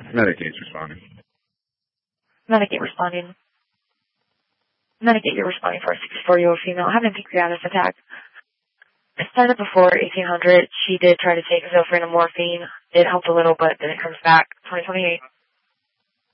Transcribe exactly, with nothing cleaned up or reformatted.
Medicate's responding. Medicate responding. Medicate, you're responding for a sixty-four-year-old female having a pancreatitis attack. It started before eighteen hundred. She did try to take Zofran and morphine. It helped a little, but then it comes back. twenty twenty-eight.